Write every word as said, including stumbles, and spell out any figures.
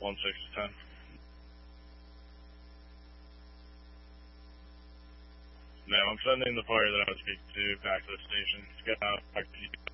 one six ten. Ma'am, I'm sending the party that I would speak to back to the station. Get out, back to you.